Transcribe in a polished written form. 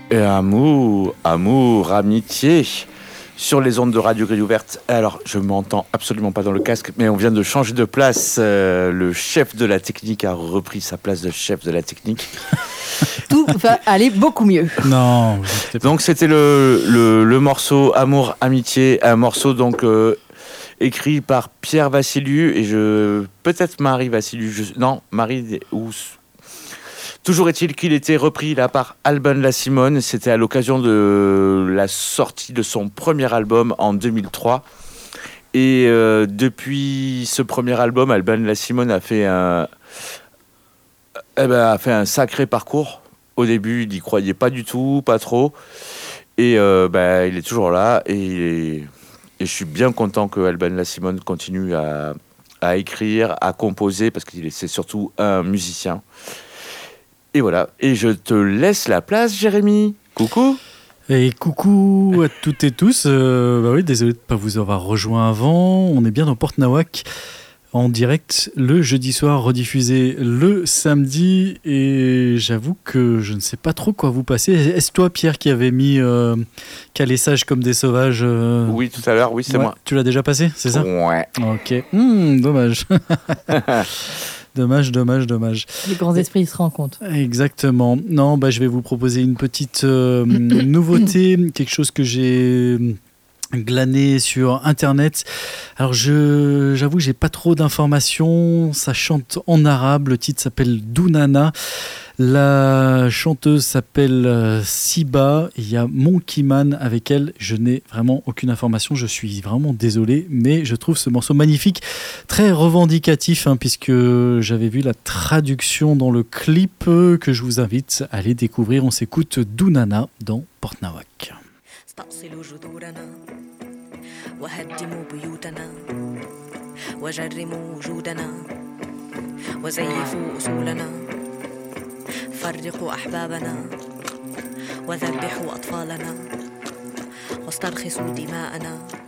Et amour, amitié, sur les ondes de Radio Grille Ouverte. Alors, je m'entends absolument pas dans le casque, mais on vient de changer de place. Le chef de la technique a repris sa place de chef de la technique. Tout va aller beaucoup mieux. Non. Donc, c'était le morceau Amour, amitié, un morceau donc écrit par Pierre Vassiliou et peut-être Marie Vassiliou. Marie ou... Toujours est-il qu'il était repris là par Alban Lasimone. C'était à l'occasion de la sortie de son premier album en 2003. Et depuis ce premier album, Alban Lasimone a fait un sacré parcours. Au début, il n'y croyait pas du tout, pas trop. Et il est toujours là. Et je suis bien content que Alban Lasimone continue à écrire, à composer, parce que c'est surtout un musicien. Et voilà, et je te laisse la place, Jérémy. Coucou. Et coucou à toutes et tous. Oui, désolé de ne pas vous avoir rejoint avant. On est bien dans Porte Nawak, en direct le jeudi soir, rediffusé le samedi. Et j'avoue que je ne sais pas trop quoi vous passer. Est-ce toi, Pierre, qui avait mis Calais Sage comme des sauvages Oui, tout à l'heure, oui, c'est moi. Tu l'as déjà passé, c'est ça ? Ouais. Ok. Dommage. Dommage. Les grands esprits se rencontrent. Exactement. Non, je vais vous proposer une petite nouveauté, quelque chose que j'ai glané sur Internet. Alors, j'avoue, j'ai pas trop d'informations. Ça chante en arabe. Le titre s'appelle Dounana. La chanteuse s'appelle Siba. Il y a Monkey Man avec elle. Je n'ai vraiment aucune information. Je suis vraiment désolé, mais je trouve ce morceau magnifique, très revendicatif, puisque j'avais vu la traduction dans le clip que je vous invite à aller découvrir. On s'écoute Dounana dans Porte Nawak. فرقوا أحبابنا وذبحوا أطفالنا واسترخصوا دماءنا